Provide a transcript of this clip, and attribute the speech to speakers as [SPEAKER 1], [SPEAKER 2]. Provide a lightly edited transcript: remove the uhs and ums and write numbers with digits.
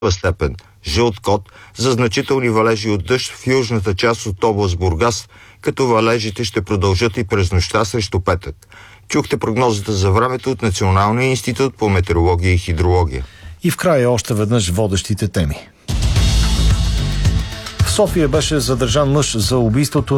[SPEAKER 1] степен жълт код за значителни валежи от дъжд в южната част от област Бургас, като валежите ще продължат и през нощта срещу петък. Чухте прогнозата за времето от Националния институт по метеорология и хидрология.
[SPEAKER 2] И в края още веднъж водещите теми. В София беше задържан мъж за убийството